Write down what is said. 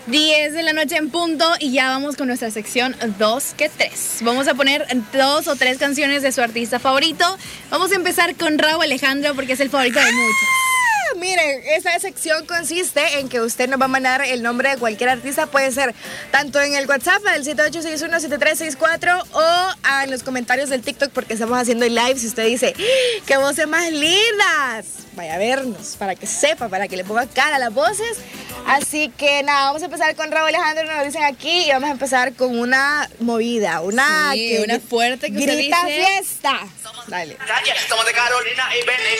10 de la noche en punto y ya vamos con nuestra sección 2 que 3. Vamos a poner 2 o 3 canciones de su artista favorito. Vamos a empezar con Rauw Alejandro porque es el favorito de muchos. Miren, esta sección consiste en que usted nos va a mandar el nombre de cualquier artista, puede ser tanto en el WhatsApp del 78617364 o en los comentarios del TikTok porque estamos haciendo el live. Si usted dice, ¡qué voces más lindas!, vaya a vernos para que sepa, para que le ponga cara a las voces. Así que nada, vamos a empezar con Rauw Alejandro, nos lo dicen aquí, y vamos a empezar con una movida, una fuerte que usted grita dice. fiesta. Dale. Somos de Carolina y